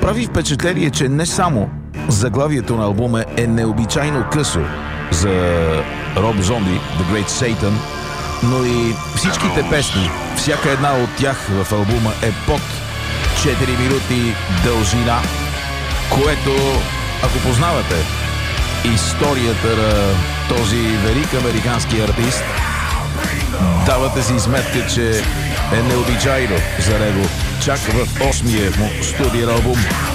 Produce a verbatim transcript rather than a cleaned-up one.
Прави впечатление, че не само заглавието на албума е необичайно късо за Роб Зомби, The Great Satan, но и всичките песни, всяка една от тях в албума е под четири минути дължина, което, ако познавате историята на този велик американски артист, давате си сметка, че е необичайно за него чак в осмия му студиен албум.